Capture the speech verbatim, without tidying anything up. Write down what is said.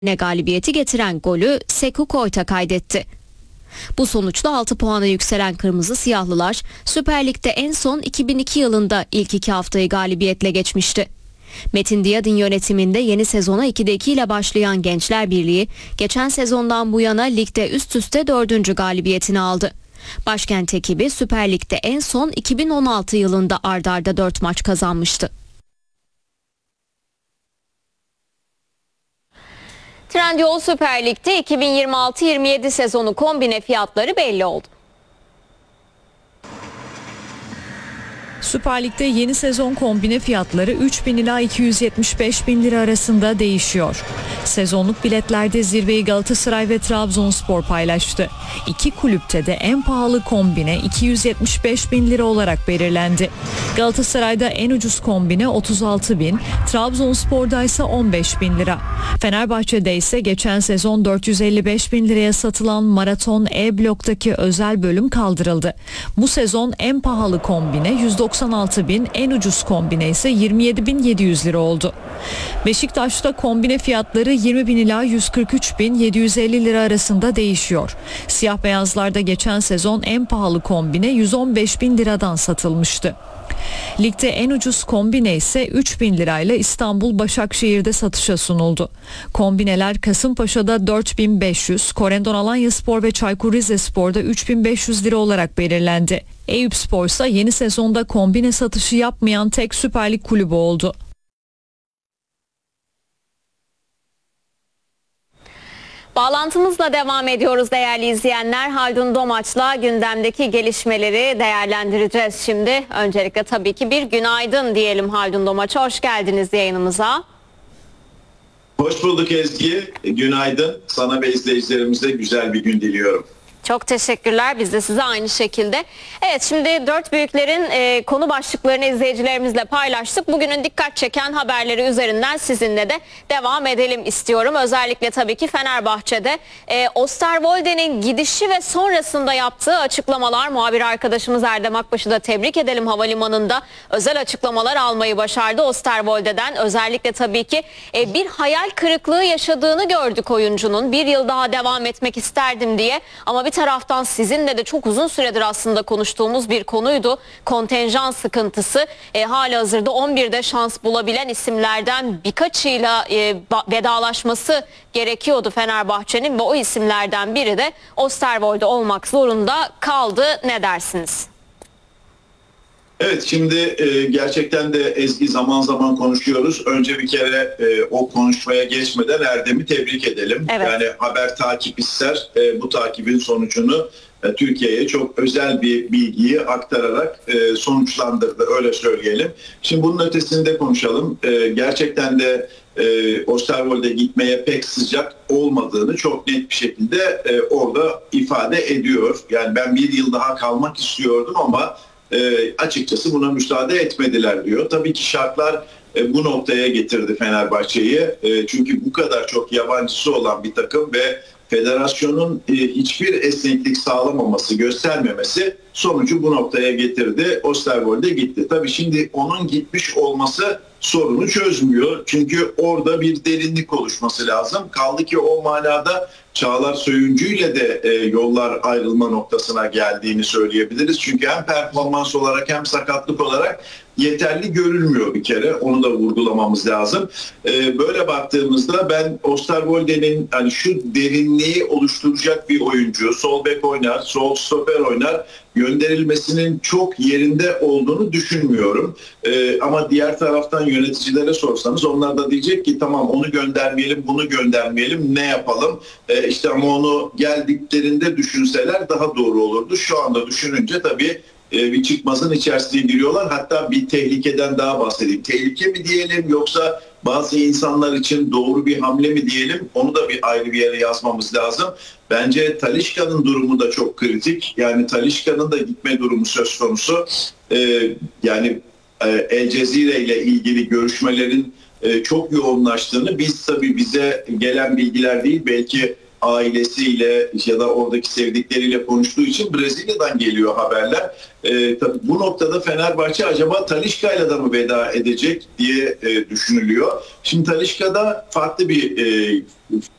ne galibiyeti getiren golü Sekou Koita kaydetti. Bu sonuçla altı puana yükselen Kırmızı Siyahlılar Süper Lig'de en son iki bin iki yılında ilk iki haftayı galibiyetle geçmişti. Metin Diyadin yönetiminde yeni sezona ikide iki ile başlayan Gençler Birliği geçen sezondan bu yana ligde üst üste dördüncü galibiyetini aldı. Başkent ekibi Süper Lig'de en son iki bin on altı yılında ard arda dört maç kazanmıştı. Trendyol Süper Lig'de iki bin yirmi altı yirmi yedi sezonu kombine fiyatları belli oldu. Süper Lig'de yeni sezon kombine fiyatları üç bin ila iki yüz yetmiş beş bin lira arasında değişiyor. Sezonluk biletlerde zirveyi Galatasaray ve Trabzonspor paylaştı. İki kulüpte de en pahalı kombine iki yüz yetmiş beş bin lira olarak belirlendi. Galatasaray'da en ucuz kombine otuz altı bin, Trabzonspor'da ise on beş bin lira. Fenerbahçe'de ise geçen sezon dört yüz elli beş bin liraya satılan Maraton E bloktaki özel bölüm kaldırıldı. Bu sezon en pahalı kombine yüz doksan altı bin, en ucuz kombine ise yirmi yedi bin yedi yüz lira oldu. Beşiktaş'ta kombine fiyatları yirmi bin ila yüz kırk üç bin yedi yüz elli lira arasında değişiyor. Siyah beyazlarda geçen sezon en pahalı kombine yüz on beş bin liradan satılmıştı. Ligde en ucuz kombine ise üç bin lirayla İstanbul Başakşehir'de satışa sunuldu. Kombineler Kasımpaşa'da dört bin beş yüz, Korendon Alanyaspor ve Çaykur Rizespor'da üç bin beş yüz lira olarak belirlendi. Eyüpspor ise yeni sezonda kombine satışı yapmayan tek Süper Lig kulübü oldu. Bağlantımızla devam ediyoruz değerli izleyenler. Haldun Domaç'la gündemdeki gelişmeleri değerlendireceğiz şimdi. Öncelikle tabii ki bir günaydın diyelim Haldun Domaç'a. Hoş geldiniz yayınımıza. Hoş bulduk Ezgi. Günaydın. Sana ve izleyicilerimize güzel bir gün diliyorum. Çok teşekkürler. Biz de size aynı şekilde. Evet, şimdi dört büyüklerin e, konu başlıklarını izleyicilerimizle paylaştık. Bugünün dikkat çeken haberleri üzerinden sizinle de devam edelim istiyorum. Özellikle tabii ki Fenerbahçe'de e, Osterwolde'nin gidişi ve sonrasında yaptığı açıklamalar. Muhabir arkadaşımız Erdem Akbaş'ı da tebrik edelim, havalimanında özel açıklamalar almayı başardı Osterwolde'den. Özellikle tabii ki e, bir hayal kırıklığı yaşadığını gördük oyuncunun. Bir yıl daha devam etmek isterdim diye, ama bir Bir taraftan sizinle de çok uzun süredir aslında konuştuğumuz bir konuydu. Kontenjan sıkıntısı. E, halihazırda on birde şans bulabilen isimlerden birkaçıyla e, vedalaşması gerekiyordu Fenerbahçe'nin ve o isimlerden biri de Osterwolde olmak zorunda kaldı. Ne dersiniz? Evet, şimdi e, gerçekten de Ezgi zaman zaman konuşuyoruz. Önce bir kere e, o konuşmaya geçmeden Erdem'i tebrik edelim. Evet. Yani haber takip ister. E, bu takibin sonucunu e, Türkiye'ye çok özel bir bilgiyi aktararak e, sonuçlandırdı. Öyle söyleyelim. Şimdi bunun ötesinde konuşalım. E, gerçekten de e, Osterwolde gitmeye pek sıcak olmadığını çok net bir şekilde e, orada ifade ediyor. Yani ben bir yıl daha kalmak istiyordum ama E, açıkçası buna müsaade etmediler diyor. Tabii ki şartlar e, bu noktaya getirdi Fenerbahçe'yi. E, çünkü bu kadar çok yabancısı olan bir takım ve federasyonun e, hiçbir esneklik sağlamaması, göstermemesi sonucu bu noktaya getirdi. Osterwolde gitti. Tabii şimdi onun gitmiş olması sorunu çözmüyor. Çünkü orada bir derinlik oluşması lazım. Kaldı ki o manada Çağlar Söyüncü ile de e, yollar ayrılma noktasına geldiğini söyleyebiliriz. Çünkü hem performans olarak hem sakatlık olarak yeterli görülmüyor bir kere. Onu da vurgulamamız lazım. E, böyle baktığımızda ben Osterwolde'nin hani şu derinliği oluşturacak bir oyuncu, sol bek oynar, sol stoper oynar, gönderilmesinin çok yerinde olduğunu düşünmüyorum. E, ama diğer taraftan yöneticilere sorsanız onlar da diyecek ki tamam onu göndermeyelim, bunu göndermeyelim, ne yapalım? E, işte ama onu geldiklerinde düşünseler daha doğru olurdu. Şu anda düşününce tabii e, bir çıkmazın içerisine giriyorlar. Hatta bir tehlikeden daha bahsedeyim. Tehlike mi diyelim yoksa bazı insanlar için doğru bir hamle mi diyelim? Onu da bir ayrı bir yere yazmamız lazım. Bence Talisca'nın durumu da çok kritik. Yani Talisca'nın da gitme durumu söz konusu. E, yani e, El Cezire ile ilgili görüşmelerin e, çok yoğunlaştığını, biz tabii bize gelen bilgiler değil, belki ailesiyle ya da oradaki sevdikleriyle konuştuğu için Brezilya'dan geliyor haberler. E, tabii bu noktada Fenerbahçe acaba Talisca'yla da mı veda edecek diye e, düşünülüyor. Şimdi Talisca'da farklı bir e,